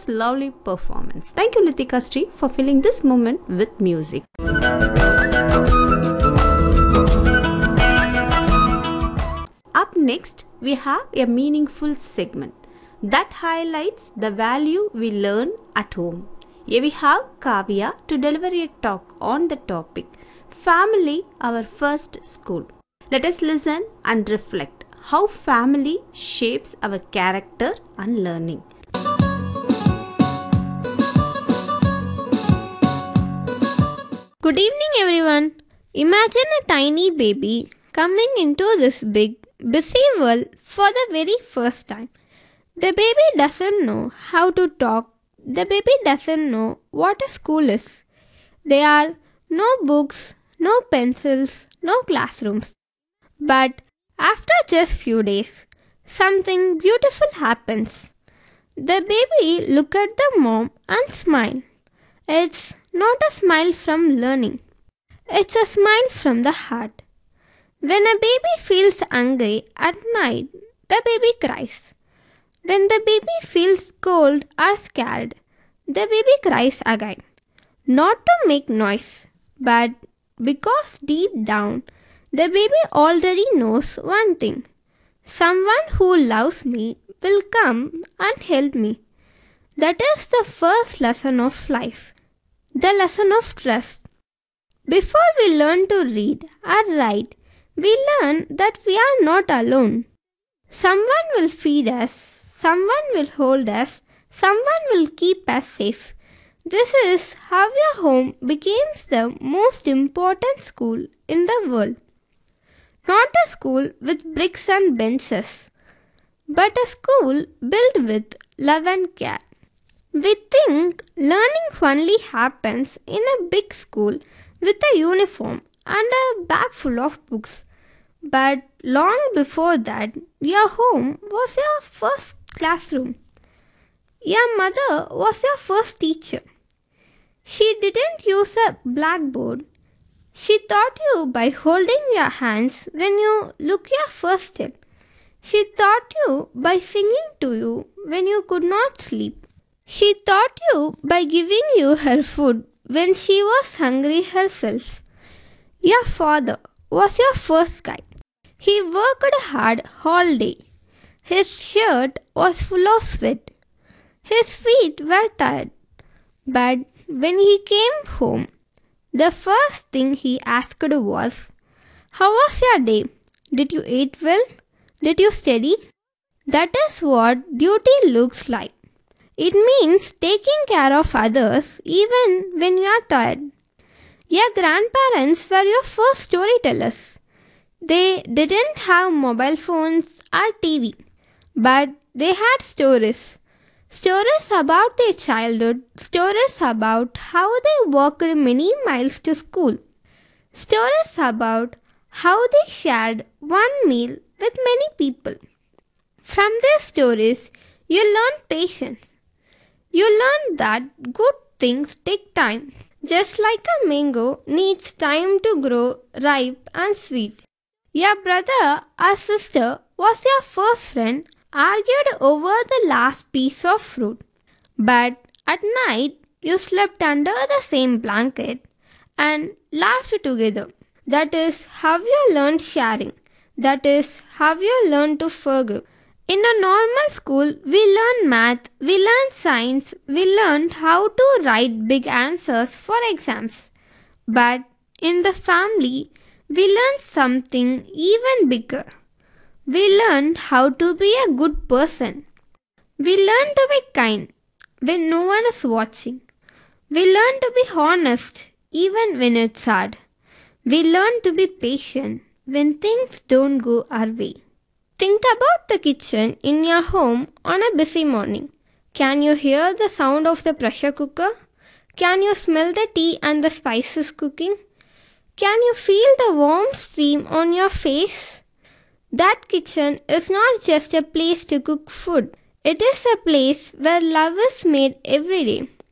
Litika's lovely performance. Thank you, Litika Sri, for filling this moment with music. Up next, we have a meaningful segment that highlights the value we learn at home. Here we have Kavya to deliver a talk on the topic Family, Our First School. Let us listen and reflect how family shapes our character and learning. Good evening, everyone. Imagine a tiny baby coming into this big, busy world for the very first time. The baby doesn't know how to talk. The baby doesn't know what a school is. There are no books, no pencils, no classrooms. But after just few days, something beautiful happens. The baby look at the mom and smile. It's not a smile from learning. It's a smile from the heart. When a baby feels hungry at night, the baby cries. When the baby feels cold or scared, the baby cries again. Not to make noise, but because deep down, the baby already knows one thing. Someone who loves me will come and help me. That is the first lesson of life, the lesson of trust. Before we learn to read or write, we learn that we are not alone. Someone will feed us, someone will hold us, someone will keep us safe. This is how your home becomes the most important school in the world. Not a school with bricks and benches, but a school built with love and care. We think learning only happens in a big school with a uniform and a bag full of books. But long before that, your home was your first classroom. Your mother was your first teacher. She didn't use a blackboard. She taught you by holding your hands when you took your first step. She taught you by singing to you when you could not sleep. She taught you by giving you her food when she was hungry herself. Your father was your first guide. He worked hard all day. His shirt was full of sweat. His feet were tired. But when he came home, the first thing he asked was, "How was your day? Did you eat well? Did you study?" That is what duty looks like. It means taking care of others even when you are tired. Your grandparents were your first storytellers. They didn't have mobile phones or TV, but they had stories. Stories about their childhood, stories about how they walked many miles to school, stories about how they shared one meal with many people. From their stories, you learn patience. You learn that good things take time. Just like a mango needs time to grow ripe and sweet. Your brother or sister was your first friend, argued over the last piece of fruit. But at night, you slept under the same blanket and laughed together. That is how you learned sharing. That is how you learn to forgive. In a normal school, we learn math, we learn science, we learned how to write big answers for exams. But in the family, we learn something even bigger. We learn how to be a good person. We learn to be kind when no one is watching. We learn to be honest even when it's hard. We learn to be patient when things don't go our way. Think about the kitchen in your home on a busy morning. Can you hear the sound of the pressure cooker? Can you smell the tea and the spices cooking? Can you feel the warm steam on your face? That kitchen is not just a place to cook food. It is a place where love is made every day.